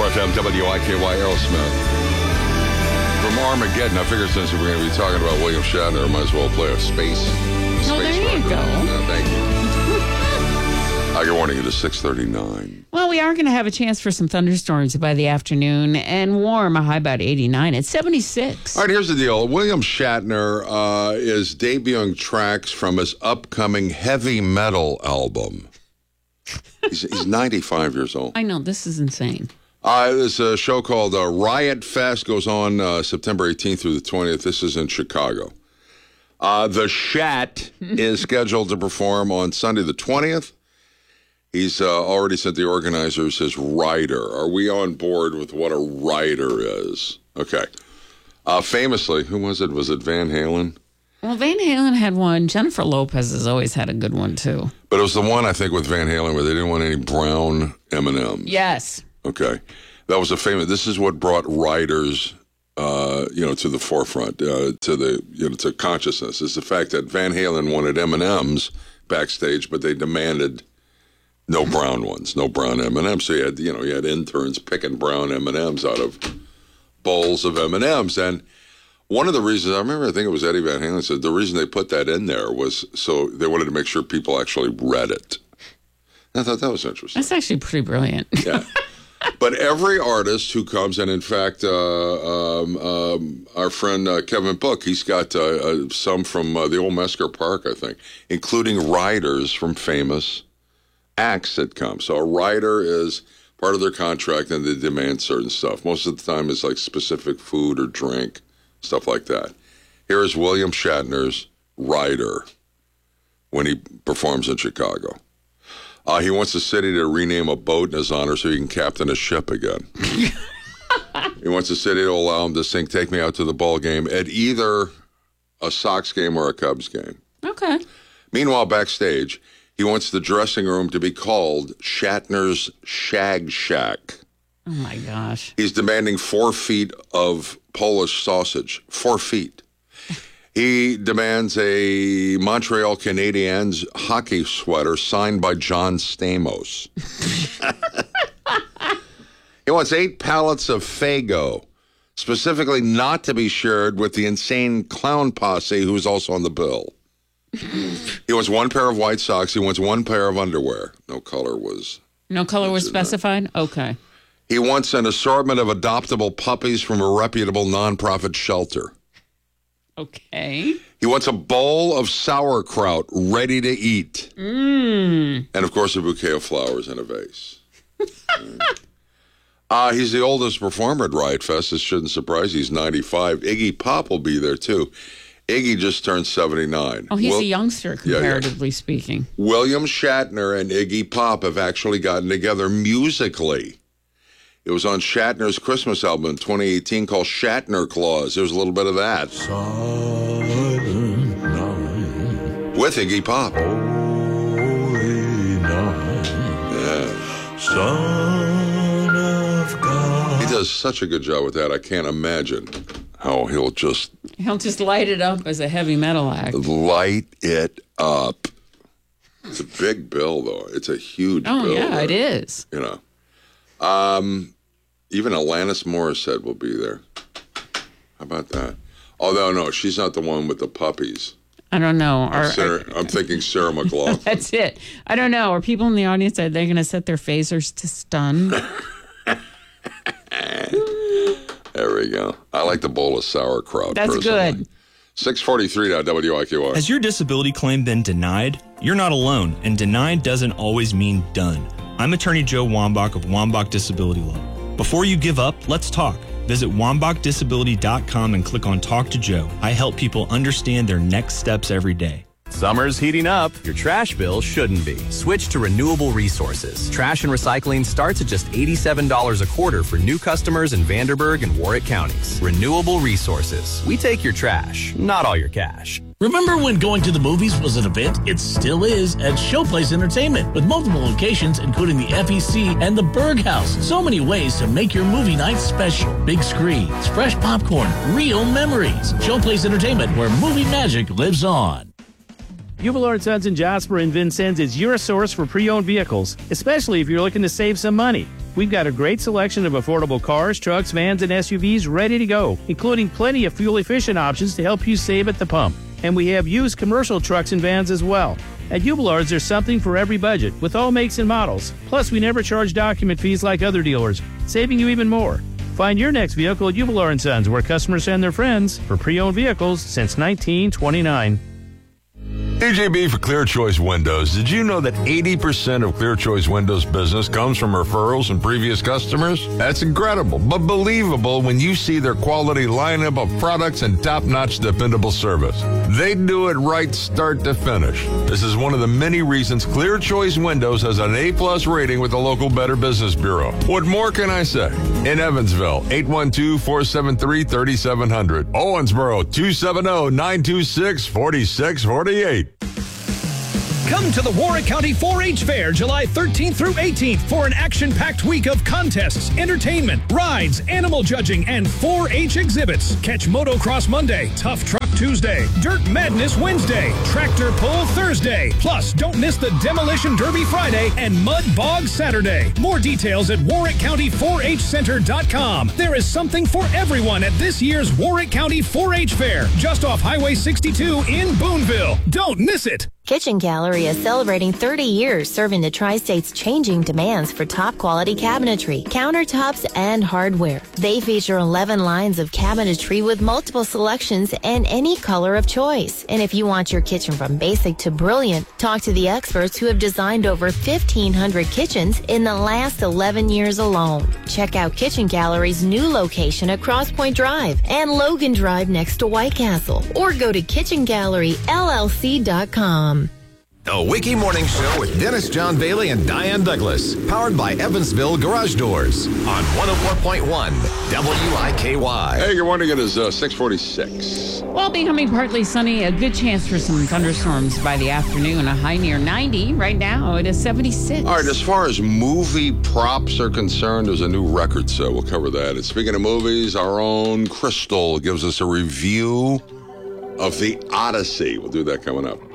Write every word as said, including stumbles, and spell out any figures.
F M, W I K Y, Aerosmith. From Armageddon, I figured since we're going to be talking about William Shatner, I might as well play a space. A space oh, there you record. go. Yeah, thank you. uh, good morning. It is six thirty-nine. Well, we are going to have a chance for some thunderstorms by the afternoon and warm, a high about eighty-nine. It's seventy-six. All right, here's the deal. William Shatner uh, is debuting tracks from his upcoming heavy metal album. He's, he's ninety-five years old. I know, this is insane. Uh, there's a show called uh, Riot Fest, goes on uh, September eighteenth through the twentieth. This is in Chicago. Uh, the Shat is scheduled to perform on Sunday the twentieth. He's uh, already sent the organizers his rider. Are we on board with what a rider is? Okay. Uh, famously, who was it? Was it Van Halen? Well, Van Halen had one. Jennifer Lopez has always had a good one, too. But it was the one, I think, with Van Halen where they didn't want any brown M and M's. Yes. Okay. That was a famous, this is what brought riders, uh, you know, to the forefront, uh, to the, you know, to consciousness, is the fact that Van Halen wanted M and M's backstage, but they demanded no brown ones, no brown M and M's. So you had, you know, you had interns picking brown M and M's out of bowls of M and M's. And one of the reasons, I remember, I think it was Eddie Van Halen said, the reason they put that in there was so they wanted to make sure people actually read it. I thought that was interesting. That's actually pretty brilliant. Yeah. But every artist who comes, and in fact, uh, um, um, our friend uh, Kevin Book, he's got uh, uh, some from uh, the old Mesker Park, I think, including riders from famous acts that come. So a rider is part of their contract, and they demand certain stuff. Most of the time, it's like specific food or drink, stuff like that. Here is William Shatner's rider when he performs in Chicago. Uh, he wants the city to rename a boat in his honor so he can captain a ship again. He wants the city to allow him to sing Take Me Out to the Ball Game at either a Sox game or a Cubs game. Okay. Meanwhile, backstage, he wants the dressing room to be called Shatner's Shag Shack. Oh, my gosh. He's demanding four feet of Polish sausage. Four feet. He demands a Montreal Canadiens hockey sweater signed by John Stamos. He wants eight pallets of Faygo, specifically not to be shared with the insane clown posse who's also on the bill. He wants one pair of white socks. He wants one pair of underwear. No color was... No color was specified? Okay. He wants an assortment of adoptable puppies from a reputable nonprofit shelter. Okay. He wants a bowl of sauerkraut ready to eat. Mmm. And, of course, a bouquet of flowers in a vase. uh, he's the oldest performer at Riot Fest. It shouldn't surprise you. He's ninety-five. Iggy Pop will be there, too. Iggy just turned seventy-nine. Oh, he's Will- a youngster, comparatively yeah, yeah. speaking. William Shatner and Iggy Pop have actually gotten together musically. It was on Shatner's Christmas album in twenty eighteen called Shatner Claus. There's a little bit of that. Silent night. With Iggy Pop. Holy night. Yeah. Son of God. He does such a good job with that. I can't imagine how he'll just... He'll just light it up as a heavy metal act. Light it up. It's a big bill, though. It's a huge oh, bill. Oh, yeah, there. it is. You know. Um... Even Alanis Morissette will be there. How about that? Although, no, she's not the one with the puppies. I don't know. I'm, Are, Sarah, I'm thinking Sarah McLachlan. That's it. I don't know. Are people in the audience, are they going to set their phasers to stun? There we go. I like the bowl of sauerkraut. That's personally. good. six forty-three now, W I Q Y. Has your disability claim been denied? You're not alone, and denied doesn't always mean done. I'm attorney Joe Wambach of Wambach Disability Law. Before you give up, let's talk. Visit wambach disability dot com and click on Talk to Joe. I help people understand their next steps every day. Summer's heating up. Your trash bill shouldn't be. Switch to Renewable Resources. Trash and recycling starts at just eighty-seven dollars a quarter for new customers in Vanderburgh and Warwick counties. Renewable Resources. We take your trash, not all your cash. Remember when going to the movies was an event? It still is at Showplace Entertainment, with multiple locations including the F E C and the Berg House. So many ways to make your movie night special. Big screens, fresh popcorn, real memories. Showplace Entertainment, where movie magic lives on. Uvillard and Sons in Jasper and Vincennes is your source for pre-owned vehicles, especially if you're looking to save some money. We've got a great selection of affordable cars, trucks, vans, and S U Vs ready to go, including plenty of fuel-efficient options to help you save at the pump. And we have used commercial trucks and vans as well. At Ubelards, there's something for every budget, with all makes and models. Plus, we never charge document fees like other dealers, saving you even more. Find your next vehicle at Ubelar and Sons, where customers send their friends for pre-owned vehicles since nineteen twenty-nine. A J B for Clear Choice Windows. Did you know that eighty percent of Clear Choice Windows business comes from referrals and previous customers? That's incredible, but believable when you see their quality lineup of products and top-notch dependable service. They do it right start to finish. This is one of the many reasons Clear Choice Windows has an A-plus rating with the local Better Business Bureau. What more can I say? In Evansville, eight one two, four seven three, three seven zero zero. Owensboro, two seven zero, nine two six, four six four eight. Come to the Warwick County four H Fair July thirteenth through eighteenth for an action-packed week of contests, entertainment, rides, animal judging, and four H exhibits. Catch Motocross Monday, Tough Truck Tuesday, Dirt Madness Wednesday, Tractor Pull Thursday. Plus, don't miss the Demolition Derby Friday and Mud Bog Saturday. More details at warwick county four h center dot com. There is something for everyone at this year's Warwick County four H Fair, just off Highway sixty-two in Boonville. Don't miss it. Kitchen Gallery is celebrating thirty years serving the Tri-State's changing demands for top-quality cabinetry, countertops, and hardware. They feature eleven lines of cabinetry with multiple selections and any color of choice. And if you want your kitchen from basic to brilliant, talk to the experts who have designed over fifteen hundred kitchens in the last eleven years alone. Check out Kitchen Gallery's new location at Cross Point Drive and Logan Drive next to White Castle. Or go to kitchen gallery L L C dot com. The Wiki Morning Show with Dennis John Bailey and Diane Douglas. Powered by Evansville Garage Doors on one oh four point one W I K Y. Hey, good morning. It is uh, six forty-six. Well, becoming partly sunny, a good chance for some thunderstorms by the afternoon. A high near ninety. Right now, it is seventy-six. All right, as far as movie props are concerned, there's a new record, so we'll cover that. And speaking of movies, our own Crystal gives us a review of The Odyssey. We'll do that coming up.